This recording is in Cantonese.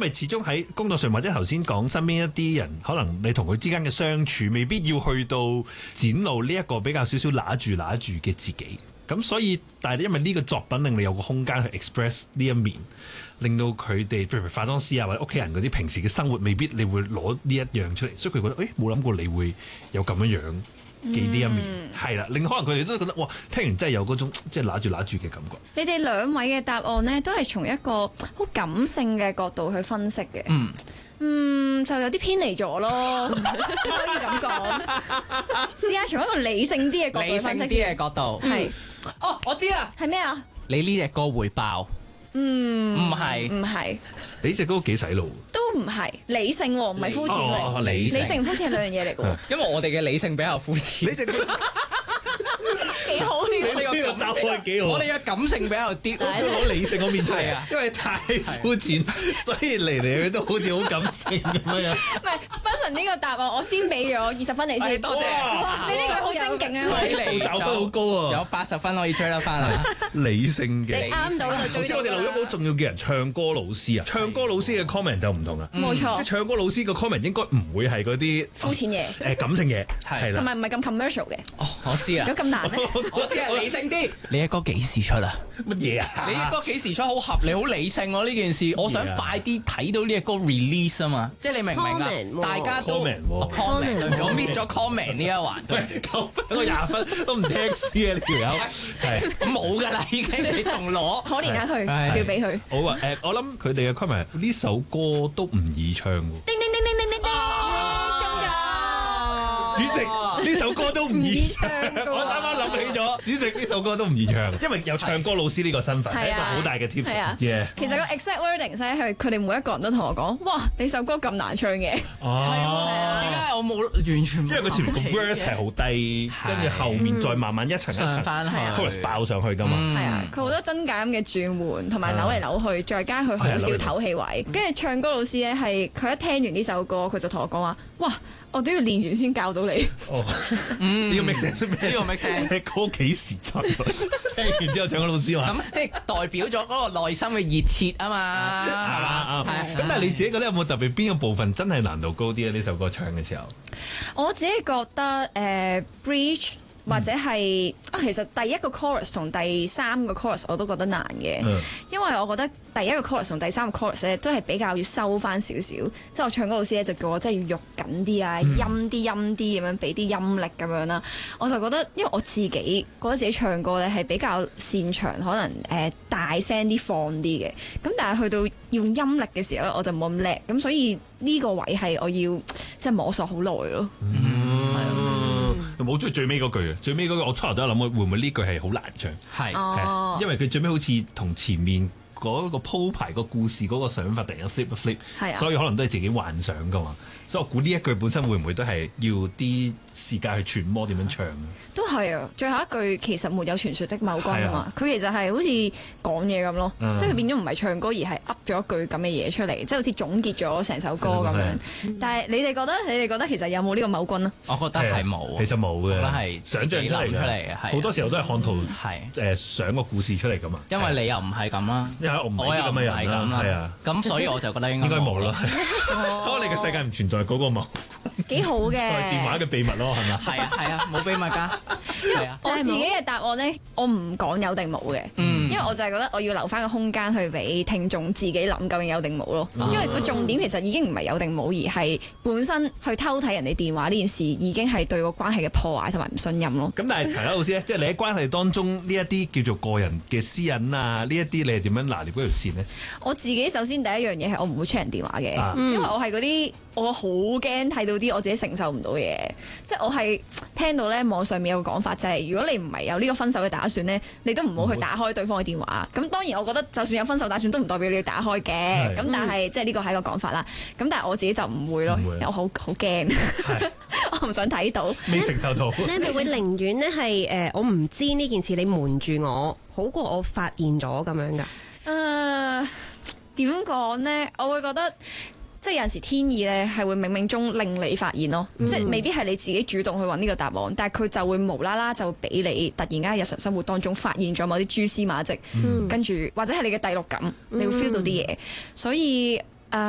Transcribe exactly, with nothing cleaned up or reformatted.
為始終喺工作上或者頭先講身邊一啲人，可能你同佢之間嘅相處，未必要去到展露呢一個比較少少揦住揦住嘅自己。咁所以，但係因為呢個作品令你有個空間去 express 呢一面，令到佢哋譬如化妝師啊或者屋企人嗰啲平時嘅生活，未必你會攞呢一樣出嚟，所以佢覺得誒冇諗過你會有咁樣樣嘅呢一面，係啦、嗯，令可能佢哋都覺得哇，聽完真係有嗰種即係揦住揦住嘅感覺。 你哋兩位嘅答案呢，都係從一個好感性嘅角度去分析嘅。嗯。嗯，就有啲偏離咗咯，可以咁講。試下從一個理性啲嘅角度去分析。 理性啲嘅角度，係、嗯。哦，我知啦。係咩啊？你呢隻歌會爆？嗯，唔係， 唔係。 你呢隻歌幾洗腦？ 都唔係理性喎，唔係膚淺喎、 哦。理性。 理性膚淺係兩樣嘢嚟嘅喎。 因為我哋嘅理性比較膚淺。你隻歌幾好呢個？ 呢個答案幾好。 我哋嘅感性比較啲， 我都攞理性嗰面出嚟啊。因為太膚淺，所以嚟嚟去都好似好感性咁樣。 唔係，不神呢個答案，我先俾咗二十分你先。多謝。你呢個好精勁啊！ 你嚟找分好高啊！ 有八十分可以追得翻嚟。 理性嘅。 你啱到就追到。頭先我哋留咗好重要嘅人，唱歌老師啊，唱歌老師嘅 comment 就唔同啦。 冇錯。 即係唱歌老師個 comment 應該唔會係嗰啲膚淺嘢。 誒感情嘢係啦。 同埋唔係咁 commercial 嘅。 哦，我知啊。 有咁難咩？ 我知係理性啲。你嘅歌幾時出啊？ 乜嘢啊？ 你嘅歌幾時出？好合理，好理性喎呢件事。我想快啲睇到呢隻歌 release 啊嘛。即係你明唔明啊？大家都 comment，我 miss 咗 comment 呢一環。 喂，九分我廿分都唔聽書啊！呢條友係冇㗎啦，已經你仲攞。 可憐下佢，照俾佢。 好啊，誒，我諗佢哋嘅 comment 呢首歌都唔易唱喎。 叮叮叮叮叮叮叮， 主席呢首歌都唔易唱。我啱啱諗起咗，主席呢首歌都唔易唱，因為有唱歌老師呢個身份係一個好大嘅 tips。係啊，其實個 exact wording 咧係佢哋每一個人都同我講，哇，你首歌咁難唱嘅。 哦，點解我冇完全？因為佢前面個 verse 係好低，跟住後面再慢慢一層一層 chorus 爆上去㗎嘛。 係啊，佢好多真假咁嘅轉換，同埋扭嚟扭去，再加佢好少唞氣位。跟住唱歌老師咧係佢一聽完呢首歌，佢就同我講話，哇！我都要練完先教到你。 哦，呢個 make sense 咩？ 呢個 make sense。 隻歌幾時出？聽完之後唱個老師話。 咁即係代表咗嗰個內心嘅熱切啊嘛，係嘛？ 係。咁但係你自己覺得有冇特別邊個部分真係難度高啲咧？呢首歌唱嘅時候。 我自己覺得誒 bridge。或者係啊，其實第一個 chorus 同第三個 chorus 我都覺得難嘅，嗯、因為我覺得第一個 chorus 同第三個 chorus 咧都係比較要收翻少少，即係我唱歌老師咧就叫我真係要肉緊啲啊，陰啲陰啲咁樣，俾啲陰力咁樣啦。我就覺得，因為我自己覺得自己唱歌咧係比較擅長可能誒、呃、大聲啲放啲嘅，咁但係去到用陰力嘅時候咧我就冇咁叻，咁所以呢個位係我要即係摸索好耐咯。 冇中意最尾嗰句啊！最尾嗰句我初頭都有諗過，會唔會呢句係好難唱？係， 哦、 因為佢最尾好似同前面嗰個鋪排個故事嗰個想法突然間 flip 一 flip， 係啊， 所以可能都係自己幻想噶嘛。所以我估呢一句本身會唔會都係要啲時間去揣摩點樣唱啊？ 都係啊！最後一句其實沒有傳說的某君啊嘛，佢、啊、其實係好似講嘢咁咯，嗯、即係佢變咗唔係唱歌而係噏咗一句咁嘅嘢出嚟，即係好似總結咗成首歌咁樣。嗯、但係你哋覺得你哋覺得其實有冇呢個某君啊？ 我覺得係冇， 其實冇嘅， 我覺得係想像出嚟嘅，好多時候都係看圖誒想個故事出嚟㗎嘛。 因為你又唔係咁啦， 因為我唔係咁嘅人啦，係啊， 咁所以我就覺得應該應該冇啦。可能你嘅世界唔存在嗰個某。 幾好嘅電話嘅秘密咯，係咪？ 係啊係啊，冇秘密㗎。係啊， 我自己嘅答案咧，我唔講有定冇嘅，嗯、因為我就係覺得我要留翻個空間去俾聽眾自己諗究竟有定冇咯。嗯、因為個重點其實已經唔係有定冇，而係本身去偷睇人哋電話呢件事已經係對個關係嘅破壞同埋唔信任咯。咁但係陳老師咧，即係你喺關係當中呢一啲叫做個人嘅私隱啊，呢一啲你係點樣拿捏嗰條線呢？ 我自己首先第一樣嘢係我唔會 check 人電話嘅，啊、因為我係嗰啲我好驚睇到啲我自己承受唔到嘅嘢，即係我係聽到咧網上面有個講法就係、是，如果你唔係有呢個分手嘅打算咧，你都唔好去打開對方嘅電話。咁當然我覺得就算有分手打算都唔代表你要打開嘅，咁是但係、嗯、即係呢個係一個講法啦。咁但係我自己就唔會咯，會因為我好好驚，是我唔想睇到， 未承受到。 你係咪會寧願咧係誒我唔知呢件事你瞞住我，好過我發現咗咁樣㗎？ 誒點講呢？我會覺得。即係有陣時天意咧係會冥冥中令你發現咯，嗯、即係未必係你自己主動去揾呢個答案，但係佢就會無啦啦就俾你突然間喺日常生活當中發現咗某啲蛛絲馬跡，嗯、跟住或者係你嘅第六感，你會 feel 到啲嘢，嗯、所以